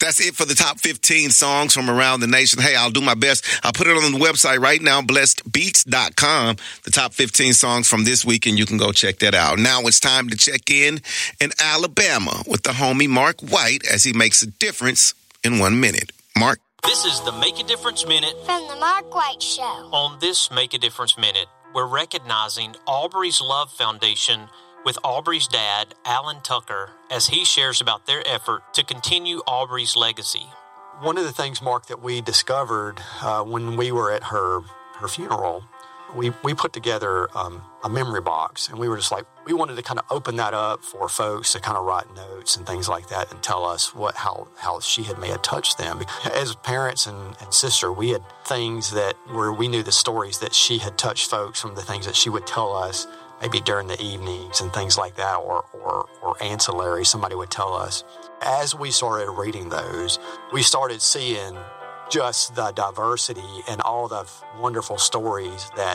That's it for the top 15 songs from around the nation. Hey, I'll do my best. I'll put it on the website right now, blessedbeats.com, the top 15 songs from this week, and you can go check that out. Now it's time to check in Alabama with the homie Mark White as he makes a difference in 1 minute. Mark? This is the Make a Difference Minute from the Mark White Show. On this Make a Difference Minute, we're recognizing Aubrey's Love Foundation with Aubrey's dad, Alan Tucker, as he shares about their effort to continue Aubrey's legacy. One of the things, Mark, that we discovered when we were at her funeral, we put together a memory box, and we were just like, we wanted to kind of open that up for folks to kind of write notes and things like that and tell us how she may have touched them. As parents and sister, we had things that where we knew the stories that she had touched folks from the things that she would tell us maybe during the evenings and things like that, or ancillary, somebody would tell us. As we started reading those, we started seeing just the diversity and all the wonderful stories that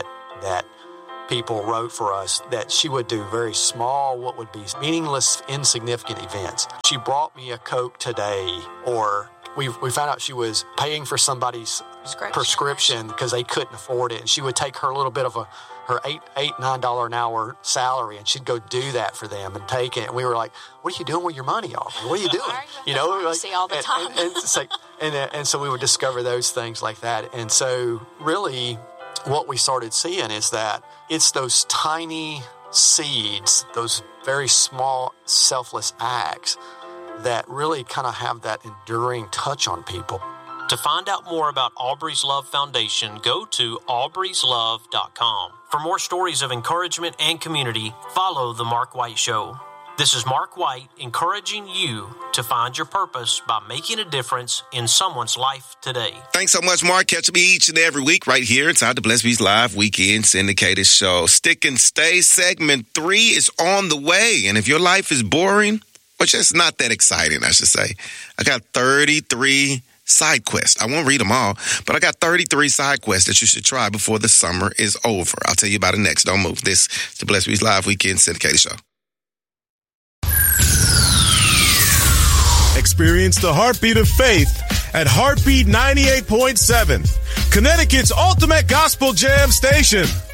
people wrote for us, that she would do very small, what would be meaningless, insignificant events. She brought me a Coke today, or we found out she was paying for somebody's prescription because they couldn't afford it, and she would take her little bit of her $9 an hour salary, and she'd go do that for them and take it. And we were like, "What are you doing with your money, Aubrey? What are you doing?" You know, we were like, see all the time. and so we would discover those things like that. And so really, what we started seeing is that it's those tiny seeds, those very small, selfless acts that really kind of have that enduring touch on people. To find out more about Aubrey's Love Foundation, go to aubreyslove.com. For more stories of encouragement and community, follow The Mark White Show. This is Mark White encouraging you to find your purpose by making a difference in someone's life today. Thanks so much, Mark. Catch me each and every week right here inside the Blessed Beats Live Weekend Syndicated Show. Stick and Stay segment 3 is on the way. And if your life is boring, or just not that exciting, I should say, I got 33 side quests. I won't read them all, but I got 33 side quests that you should try before the summer is over. I'll tell you about it next. Don't move. This is the Blessed Beats Live Weekend Syndicated Show. Experience the heartbeat of faith at Heartbeat 98.7, Connecticut's ultimate gospel jam station.